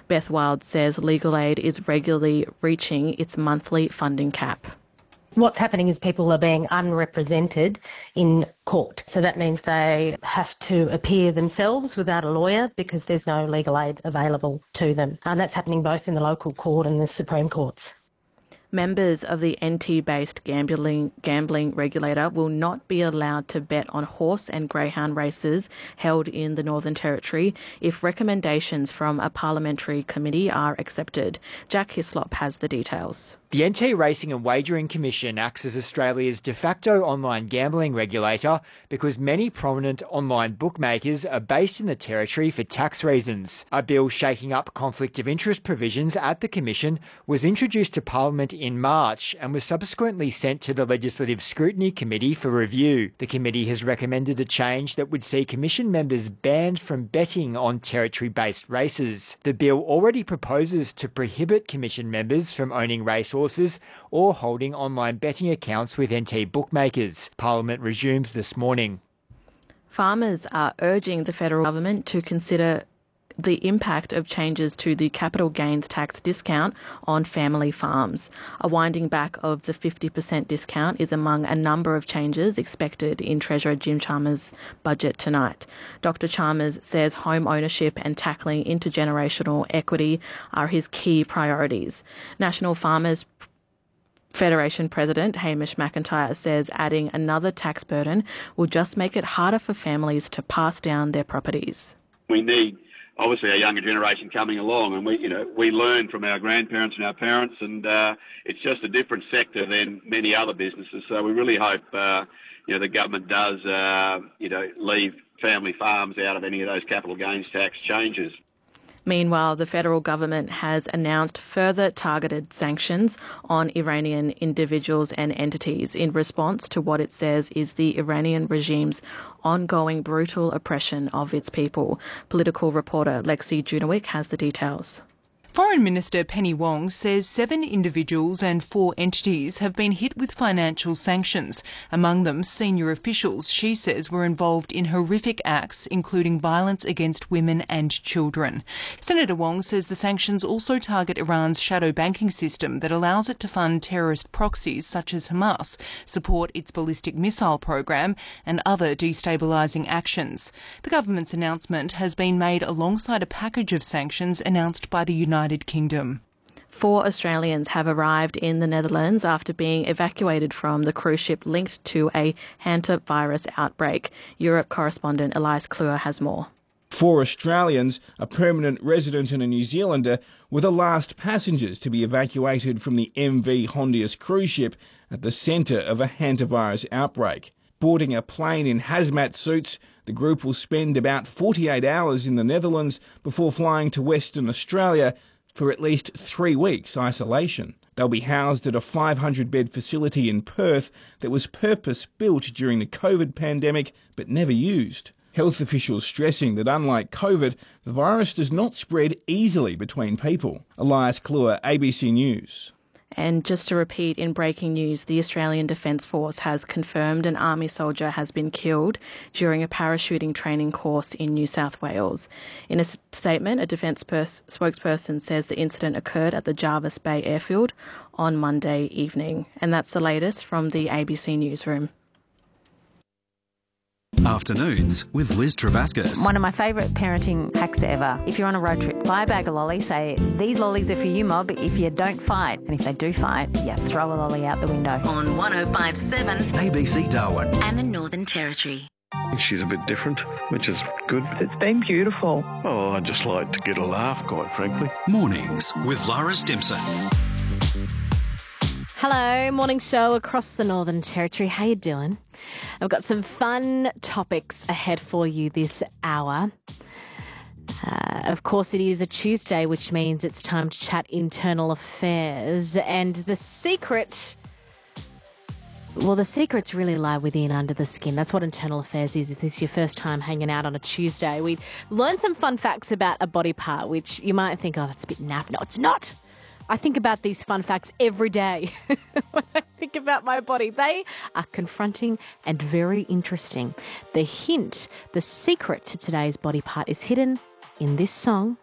Beth Wild says legal aid is regularly reaching its monthly funding cap. What's happening is people are being unrepresented in court. So that means they have to appear themselves without a lawyer because there's no legal aid available to them. And that's happening both in the local court and the Supreme Courts. Members of the NT-based gambling regulator will not be allowed to bet on horse and greyhound races held in the Northern Territory if recommendations from a parliamentary committee are accepted. Jack Hislop has the details. The NT Racing and Wagering Commission acts as Australia's de facto online gambling regulator because many prominent online bookmakers are based in the Territory for tax reasons. A bill shaking up conflict of interest provisions at the Commission was introduced to Parliament in March and was subsequently sent to the Legislative Scrutiny Committee for review. The committee has recommended a change that would see Commission members banned from betting on Territory-based races. The bill already proposes to prohibit Commission members from owning racehorses or holding online betting accounts with NT bookmakers. Parliament resumes this morning. Farmers are urging the federal government to consider the impact of changes to the capital gains tax discount on family farms. A winding back of the 50% discount is among a number of changes expected in Treasurer Jim Chalmers' budget tonight. Dr Chalmers says home ownership and tackling intergenerational equity are his key priorities. National Farmers Federation President Hamish McIntyre says adding another tax burden will just make it harder for families to pass down their properties. We need obviously a younger generation coming along, and we learn from our grandparents and our parents, and it's just a different sector than many other businesses. So we really hope the government does leave family farms out of any of those capital gains tax changes. Meanwhile, the federal government has announced further targeted sanctions on Iranian individuals and entities in response to what it says is the Iranian regime's ongoing brutal oppression of its people. Political reporter Lexi Junowick has the details. Foreign Minister Penny Wong says 7 individuals and 4 entities have been hit with financial sanctions. Among them, senior officials she says were involved in horrific acts, including violence against women and children. Senator Wong says the sanctions also target Iran's shadow banking system that allows it to fund terrorist proxies such as Hamas, support its ballistic missile program and other destabilising actions. The government's announcement has been made alongside a package of sanctions announced by the United Kingdom. 4 Australians have arrived in the Netherlands after being evacuated from the cruise ship linked to a hantavirus outbreak. Europe correspondent Elias Kluwer has more. 4 Australians, a permanent resident and a New Zealander, were the last passengers to be evacuated from the MV Hondius cruise ship at the centre of a hantavirus outbreak. Boarding a plane in hazmat suits, the group will spend about 48 hours in the Netherlands before flying to Western Australia for at least 3 weeks isolation. They'll be housed at a 500-bed facility in Perth that was purpose-built during the COVID pandemic but never used. Health officials stressing that unlike COVID, the virus does not spread easily between people. Elias Kluwer, ABC News. And just to repeat, in breaking news, the Australian Defence Force has confirmed an Army soldier has been killed during a parachuting training course in New South Wales. In a statement, a Defence spokesperson says the incident occurred at the Jervis Bay Airfield on Monday evening. And that's the latest from the ABC Newsroom. Afternoons with Liz Travascus. One of my favourite parenting hacks ever. If you're on a road trip, buy a bag of lollies, say, these lollies are for you, Mob, if you don't fight. And if they do fight, yeah, throw a lolly out the window. On 105.7 ABC Darwin and the Northern Territory. She's a bit different, which is good. It's been beautiful. Oh, I just like to get a laugh, quite frankly. Mornings with Lara Stimson. Hello, morning show across the Northern Territory. How you doing? I've got some fun topics ahead for you this hour. Of course, it is a Tuesday, which means it's time to chat internal affairs. And the secrets really lie within, under the skin. That's what internal affairs is. If this is your first time hanging out on a Tuesday, we learned some fun facts about a body part, which you might think, oh, that's a bit naff. No, it's not. I think about these fun facts every day when I think about my body. They are confronting and very interesting. The hint, the secret to today's body part is hidden in this song.